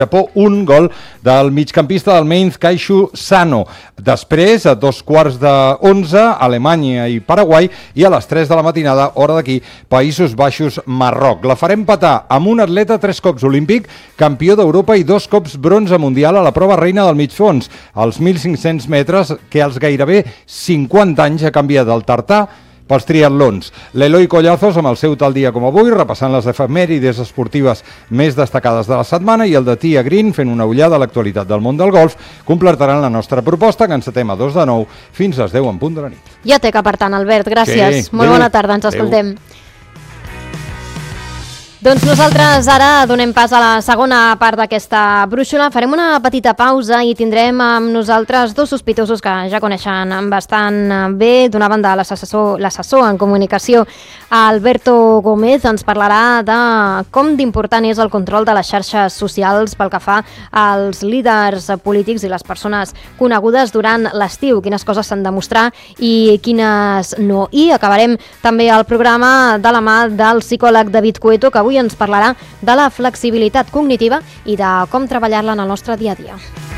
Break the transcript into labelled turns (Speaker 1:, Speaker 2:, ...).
Speaker 1: Japó, un gol del migcampista del Mainz, Kaishu Sano. Després, a 11:15, Alemanya i Paraguai, i a les 3 de la matinada, hora d'aquí, Països Baixos, Marroc. La farem petar amb un atleta 3 cops olímpic, campió d'Europa i 2 cops bronze mundial a la prova reina del mig fons, als 1.500 metres, que als gairebé 50 anys ha canviat el tartà pels triatlons. L'Eloi Collazos, amb el seu tal dia com avui, repassant les efemèrides esportives més destacades de la setmana, i el de Tia Green, fent una ullada a l'actualitat del món del golf, completaran la nostra proposta, que encetem a 2 de 9 fins a les 10 en punt de la nit.
Speaker 2: Ja té que per tant, Albert, gràcies.
Speaker 1: Sí,
Speaker 2: molt bona tarda, ens escoltem. Doncs nosaltres ara donem pas a la segona part d'aquesta brúixola. Farem una petita pausa i tindrem amb nosaltres dos sospitosos que ja coneixen bastant bé. D'una banda, l'assessor en comunicació, Alberto Gómez, ens parlarà de com d'important és el control de les xarxes socials pel que fa als líders polítics i les persones conegudes durant l'estiu, quines coses s'han de mostrar i quines no. I acabarem també el programa de la mà del psicòleg David Cueto, que avui ens parlarà de la flexibilitat cognitiva i de com treballar-la en el nostre dia a dia.